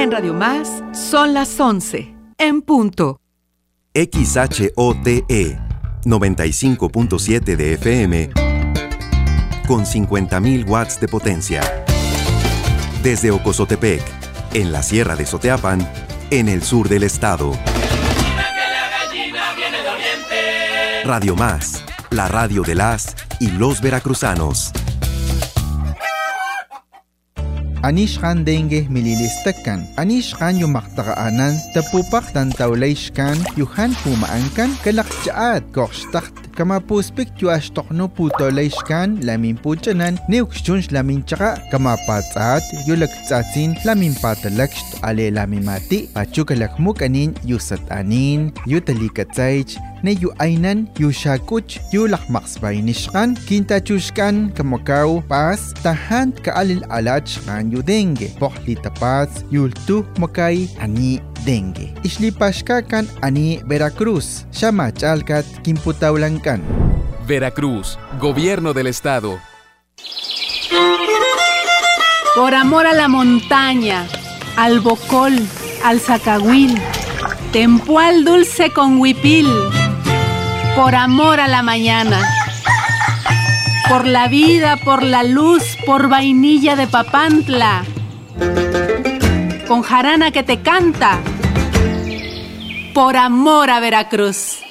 En Radio Más son las 11, en punto. XHOTE 95.7 de FM con 50.000 watts de potencia. Desde Ocozotepec, en la Sierra de Soteapan, en el sur del estado. Radio Más, la radio de las y los veracruzanos. Anishkan dengue mililistakan. Anishkan yumaktakaanan tapupak tantawlayshkan yuhan pumaankan kalakchaat kokstakt kamapuspik yuashtokno putolayshkan lamin puchanan neukshunsh lamin chaka kamapatsat yulaktsatsin lamin patalakst ale lamimati pachukalakmukanin yusatanin yutalikatsaych ne yu ainan yu shakuch yu lakmaksbaynishkan kintachushkan kamakaw pas tahan kaalil alachkan yu dengue pohli tapats yultu makay ani dengue islipashkakan ani Veracruz shamachalkat kimputawlankan. Veracruz, Gobierno del Estado. Por amor a la montaña, al bocol, al zacahuil, tempual dulce con huipil. Por amor a la mañana, por la vida, por la luz, por vainilla de Papantla, con jarana que te canta, por amor a Veracruz.